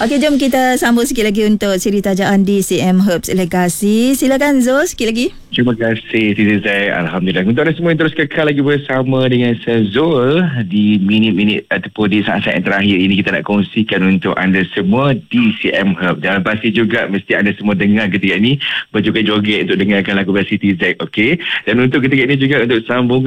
Okey, jom kita sambung sikit lagi untuk siri tajaan di CM Herbs Legacy. Silakan Zul, sikit lagi. Terima kasih Siti Zaid. Alhamdulillah. Untuk anda semua yang terus kekal lagi bersama dengan saya Zul di minit-minit ataupun di saat-saat yang terakhir ini, kita nak kongsikan untuk anda semua di CM Herb. Dan pasti juga mesti anda semua dengar ketika ini berjoget-joget untuk dengarkan lagu Siti Zaid. Okey. Dan untuk ketika ini juga untuk sambung